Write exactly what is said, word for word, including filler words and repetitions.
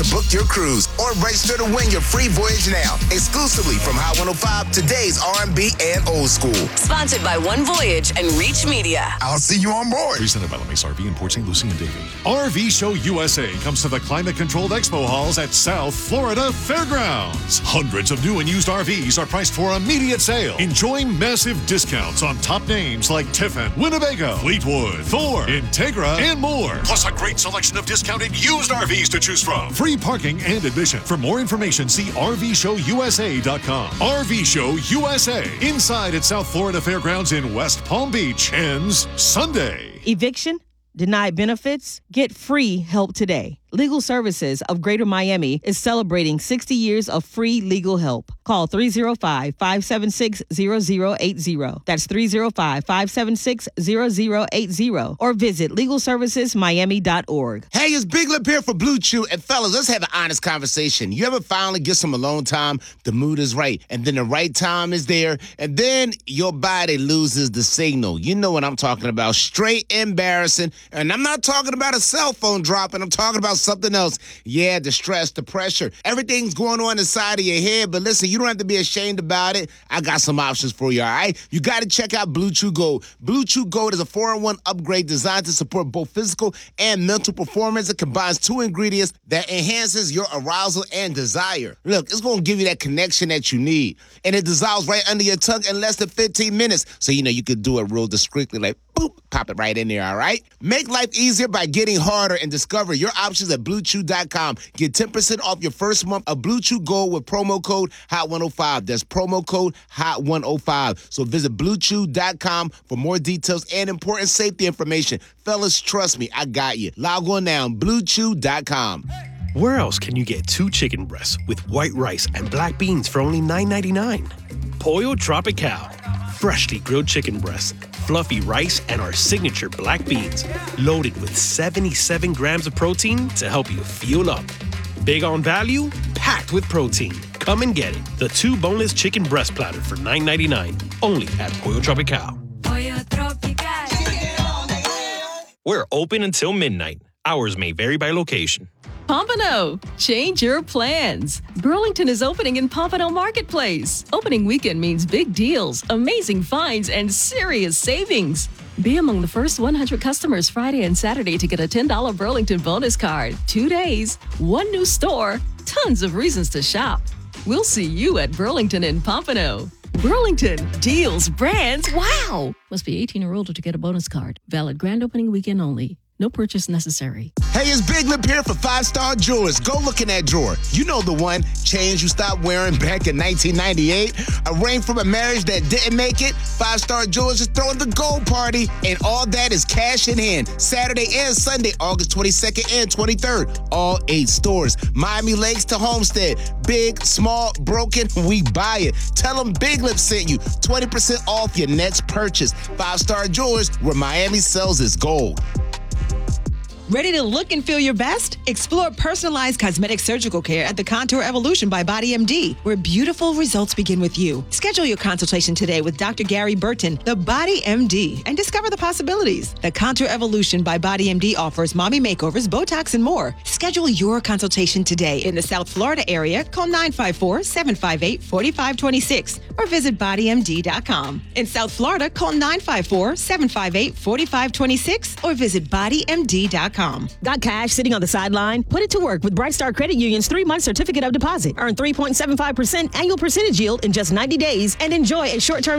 to book your cruise or register to win your free voyage now. Exclusively from Hot one oh five, today's R and B and old school. Sponsored by One Voyage and Reach Media. I'll see you on board. Presented by LeMace R V in Port Saint Lucie and Davie. R V Show U S A comes to the climate-controlled expo halls at South Florida Fairgrounds. Hundreds of new and used R Vs are priced for immediate sale. Enjoy massive discounts on top names like Tiffin, Winnebago, Fleetwood, Thor, Integra, and more. Plus a great selection of discounted used R Vs to choose from. Free parking and admission. For more information, see R V show U S A dot com. R V Show U S A, inside at South Florida Fairgrounds in West Palm Beach, ends Sunday. Eviction? Denied benefits? Get free help today. Legal Services of Greater Miami is celebrating sixty years of free legal help. Call three oh five, five seven six, zero zero eight zero. That's three oh five, five seven six, zero zero eight zero. Or visit legal services miami dot org. Hey, it's Big Lip here for Blue Chew. And fellas, let's have an honest conversation. You ever finally get some alone time? The mood is right. And then the right time is there. And then your body loses the signal. You know what I'm talking about. Straight embarrassing. And I'm not talking about a cell phone dropping. I'm talking about something else. Yeah, the stress, the pressure. Everything's going on inside of your head. But listen, you don't have to be ashamed about it. I got some options for you, all right? You got to check out Blue Chew Gold. Blue Chew Gold is a four in one upgrade designed to support both physical and mental performance. It combines two ingredients that enhances your arousal and desire. Look, it's going to give you that connection that you need. And it dissolves right under your tongue in less than fifteen minutes. So, you know, you could do it real discreetly, like, boop, pop it right in there, all right? Make life easier by getting harder and discover your options at blue chew dot com. Get ten percent off your first month of Blue Chew Gold with promo code hot one oh five. That's promo code hot one oh five. So visit blue chew dot com for more details and important safety information. Fellas, trust me, I got you. Log on now, blue chew dot com. Where else can you get two chicken breasts with white rice and black beans for only nine ninety-nine? Pollo Tropical. Freshly grilled chicken breasts, fluffy rice, and our signature black beans, loaded with seventy-seven grams of protein to help you fuel up. Big on value, packed with protein. Come and get it. The two boneless chicken breast platter for nine ninety-nine, only at Pollo Tropical. Pollo Tropical. We're open until midnight. Hours may vary by location. Pompano, change your plans. Burlington is opening in Pompano Marketplace. Opening weekend means big deals, amazing finds, and serious savings. Be among the first one hundred customers Friday and Saturday to get a ten dollars Burlington bonus card. Two days, one new store, tons of reasons to shop. We'll see you at Burlington in Pompano. Burlington, deals, brands, wow! Must be eighteen or older to get a bonus card. Valid grand opening weekend only. No purchase necessary. Hey, it's Big Lip here for Five Star Jewelers. Go look in that drawer. You know the one. Chains you stopped wearing back in nineteen ninety-eight. A ring from a marriage that didn't make it. Five Star Jewelers is throwing the gold party. And all that is cash in hand. Saturday and Sunday, August twenty-second and twenty-third. All eight stores. Miami Lakes to Homestead. Big, small, broken, we buy it. Tell them Big Lip sent you. twenty percent off your next purchase. Five Star Jewelers, where Miami sells its gold. Ready to look and feel your best? Explore personalized cosmetic surgical care at the Contour Evolution by Body M D, where beautiful results begin with you. Schedule your consultation today with Doctor Gary Burton, the Body M D, and discover the possibilities. The Contour Evolution by Body M D offers mommy makeovers, Botox, and more. Schedule your consultation today in the South Florida area. Call nine five four, seven five eight, four five two six or visit body m d dot com. In South Florida, call nine five four, seven five eight, four five two six or visit body m d dot com. Got cash sitting on the sideline? Put it to work with Brightstar Credit Union's three-month certificate of deposit. Earn three point seven five percent annual percentage yield in just ninety days and enjoy a short-term